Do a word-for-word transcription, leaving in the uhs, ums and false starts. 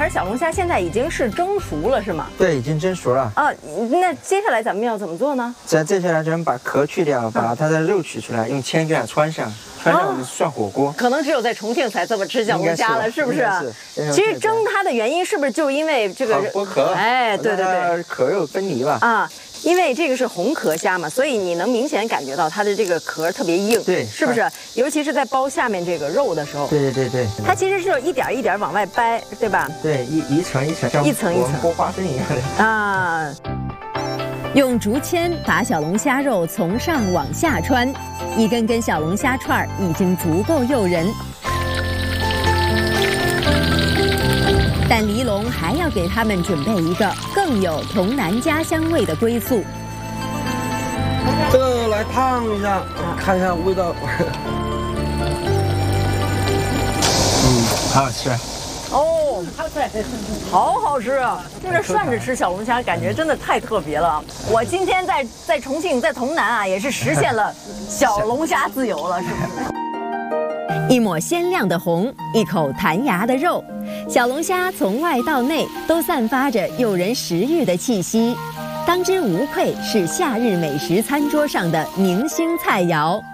盘小龙虾现在已经是蒸熟了，是吗？ 对，已经蒸熟了。 啊，那接下来咱们要怎么做呢？ 再接下来咱们把壳去掉，把它的肉取出来，用铅给它穿上，穿上我们涮火锅。 可能只有在重庆才这么吃小龙虾了，是不是？ 是。 其实蒸它的原因是不是就因为这个剥壳？ 哎，对对对， 壳肉分离了啊。因为这个是红壳虾嘛，所以你能明显感觉到它的这个壳特别硬， 对， 是不是？尤其是在剥下面这个肉的时候， 对对对对， 它其实是一点一点往外掰，对吧？ 对，一一层一层，像一层一层剥花生一样的啊。用竹签把小龙虾肉从上往下穿，一根根小龙虾串已经足够诱人。但黎龙还要给他们准备一个更有童男家乡味的归宿。 这个来烫一下，看一下味道。 嗯，好好吃。 哦，好好吃啊！就这涮着吃小龙虾，感觉真的太特别了。我今天在在重庆，在潼南啊，也是实现了小龙虾自由了，是不是？一抹鲜亮的红，一口弹牙的肉，小龙虾从外到内都散发着诱人食欲的气息，当之无愧是夏日美食餐桌上的明星菜肴。